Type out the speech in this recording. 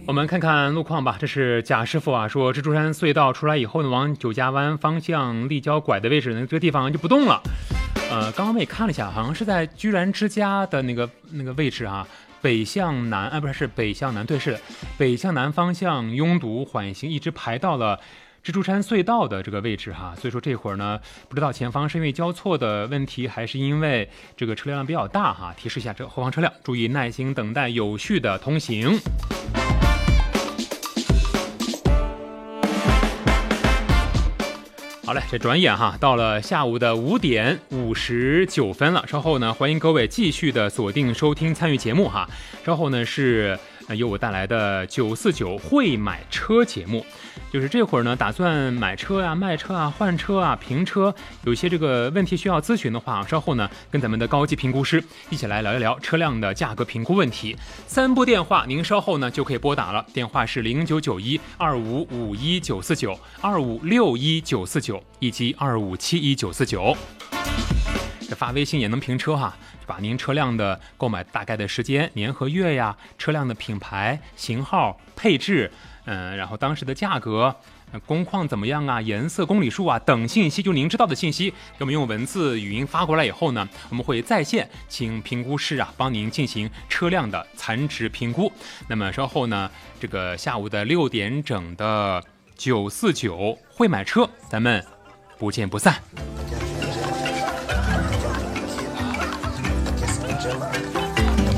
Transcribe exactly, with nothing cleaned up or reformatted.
我们看看路况吧。这是贾师傅啊，说蜘蛛山隧道出来以后呢，往九家湾方向立交拐的位置呢，这个地方就不动了。呃，刚刚我们也看了一下，好像是在居然之家的那个那个位置啊，北向南，啊不是是北向南，对，是的，北向南方向拥堵缓行，一直排到了蜘蛛山隧道的这个位置哈。所以说这会儿呢，不知道前方是因为交错的问题，还是因为这个车辆比较大哈。提示一下这后方车辆注意耐心等待，有序的通行。好嘞，这转眼哈到了下午的五点五十九分了。稍后呢，欢迎各位继续的锁定收听参与节目哈。稍后呢是由我带来的九四九会买车节目，就是这会儿呢打算买车啊、卖车啊、换车啊、评车，有一些这个问题需要咨询的话，稍后呢跟咱们的高级评估师一起来聊一聊车辆的价格评估问题。三部电话您稍后呢就可以拨打了，电话是零九九一二五五一九四九、二五六一九四九以及二五七一九四九。这发微信也能评车哈，把您车辆的购买大概的时间、年和月呀，车辆的品牌、型号、配置，嗯，然后当时的价格、工况怎么样啊、颜色、公里数啊等信息，就您知道的信息，给我们用文字、语音发过来以后呢，我们会在线请评估师啊帮您进行车辆的残值评估。那么稍后呢，这个下午的六点整的九四九会买车，咱们不见不散。